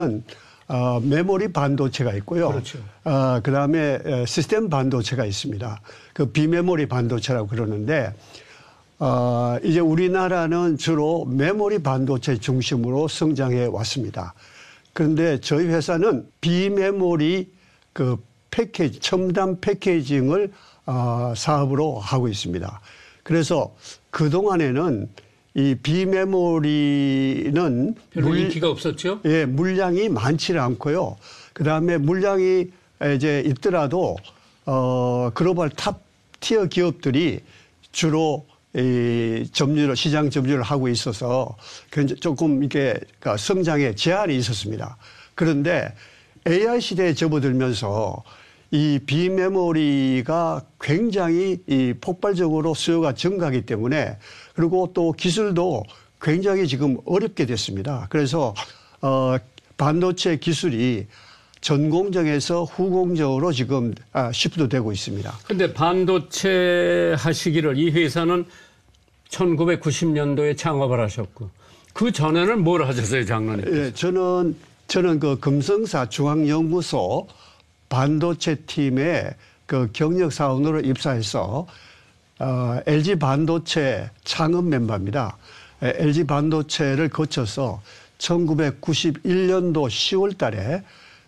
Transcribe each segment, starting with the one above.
메모리 반도체가 있고요. 그렇죠. 그다음에 시스템 반도체가 있습니다. 그 비메모리 반도체라고 그러는데 이제 우리나라는 주로 메모리 반도체 중심으로 성장해 왔습니다. 그런데 저희 회사는 비메모리 그 패키지, 첨단 패키징을 사업으로 하고 있습니다. 그래서 그동안에는 이 비메모리는 별로 인기가 없었죠? 예, 물량이 많지는 않고요. 그다음에 물량이 이제 있더라도 글로벌 탑 티어 기업들이 주로 이 시장 점유를 하고 있어서 조금 이게 성장에 제한이 있었습니다. 그런데 AI 시대에 접어들면서 이 비메모리가 굉장히 이 폭발적으로 수요가 증가하기 때문에 그리고 또 기술도 굉장히 지금 어렵게 됐습니다. 그래서 반도체 기술이 전공정에서 후공정으로 지금 시프트 되고 있습니다. 그런데 반도체 하시기를 이 회사는 1990년도에 창업을 하셨고 그 전에는 뭘 하셨어요, 장로님? 예, 저는 그 금성사 중앙연구소 반도체 팀의 그 경력 사원으로 입사해서 LG 반도체 창업 멤버입니다. LG 반도체를 거쳐서 1991년도 10월 달에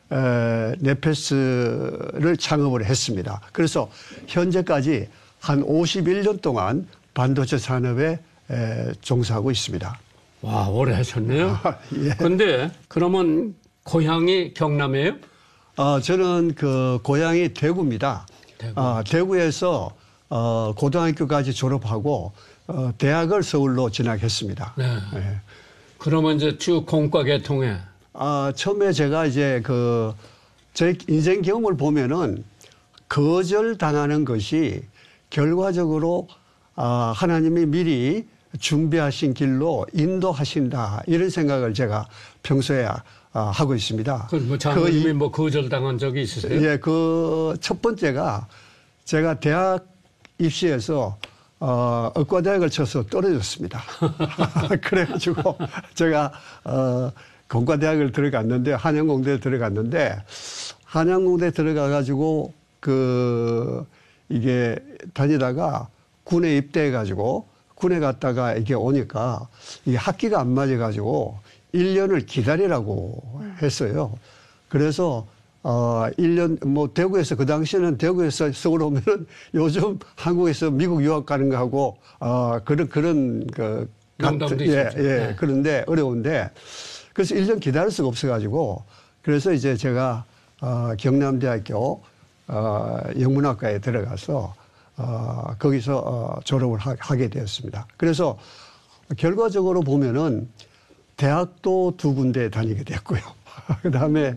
네페스를 창업을 했습니다. 그래서 현재까지 한 51년 동안 반도체 산업에 종사하고 있습니다. 와, 오래 하셨네요. 그런데 예. 그러면 고향이 경남이에요? 저는 그 고향이 대구입니다. 대구에서 고등학교까지 졸업하고 대학을 서울로 진학했습니다. 네. 네. 그러면 이제 쭉 공과 계통에. 처음에 제가 이제 제 인생 경험을 보면은 거절당하는 것이 결과적으로 하나님이 미리 준비하신 길로 인도하신다 이런 생각을 제가 평소에 하고 있습니다. 뭐 장로님이 뭐 거절당한 적이 있으세요? 예, 그 첫 번째가 제가 대학 입시에서 의과대학을 쳐서 떨어졌습니다. 그래가지고 제가 공과대학을 들어갔는데 한양공대에 들어갔는데 한양공대에 들어가가지고 이게 다니다가 군에 입대해가지고 군에 갔다가 이게 오니까 이게 학기가 안 맞아가지고 1년을 기다리라고 했어요. 그래서 1년 뭐 대구에서 그 당시에는 대구에서 서울 오면은 요즘 한국에서 미국 유학 가는 거하고 그런 농담도 예, 있었죠. 예. 네. 그런데 어려운데 그래서 1년 기다릴 수가 없어가지고 그래서 이제 제가 경남대학교 영문학과에 들어가서 거기서 졸업을 하게 되었습니다. 그래서 결과적으로 보면은 대학도 2군데 다니게 됐고요. 그다음에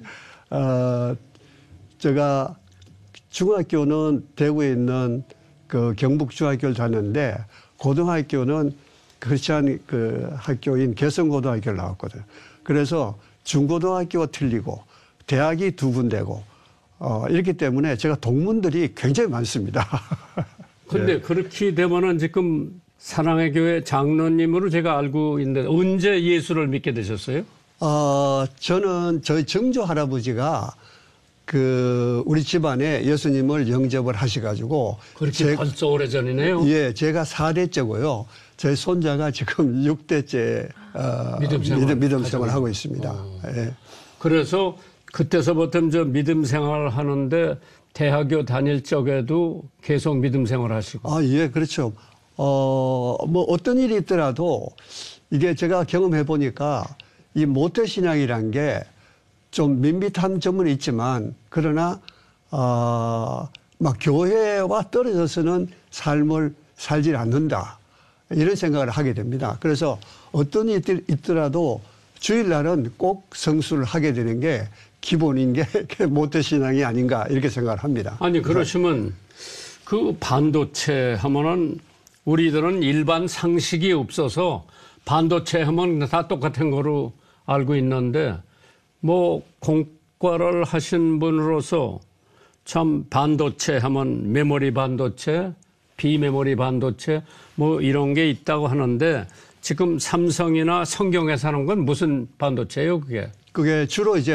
제가 중학교는 대구에 있는 그 경북중학교를 다녔는데 고등학교는 크리스찬 그 학교인 개성고등학교를 나왔거든요. 그래서 중고등학교가 틀리고 대학이 2군데고 이렇기 때문에 제가 동문들이 굉장히 많습니다. 그런데 예. 그렇게 되면은 지금 사랑의 교회 장로님으로 제가 알고 있는데 언제 예수를 믿게 되셨어요? 저는 저희 정조 할아버지가 우리 집안에 예수님을 영접을 하셔가지고. 그렇게 벌써 오래전이네요. 예, 제가 4대째고요. 저희 손자가 지금 6대째 믿음 생활을 하고 있습니다. 예. 그래서 그때서부터 저 믿음 생활을 하는데 대학교 다닐 적에도 계속 믿음 생활 하시고. 예, 그렇죠. 뭐 어떤 일이 있더라도 이게 제가 경험해 보니까 이 모태신앙이란 게 좀 밋밋한 점은 있지만 그러나 막 교회와 떨어져서는 삶을 살지 않는다 이런 생각을 하게 됩니다. 그래서 어떤 일이 있더라도 주일날은 꼭 성수를 하게 되는 게 기본인 게 모태신앙이 아닌가 이렇게 생각을 합니다. 아니 그러시면 그 반도체 하면은 우리들은 일반 상식이 없어서 반도체 하면 다 똑같은 거로 알고 있는데 뭐 공과를 하신 분으로서 참 반도체 하면 메모리 반도체, 비메모리 반도체 뭐 이런 게 있다고 하는데 지금 삼성이나 성경에서 하는 건 무슨 반도체예요 그게? 그게 주로 이제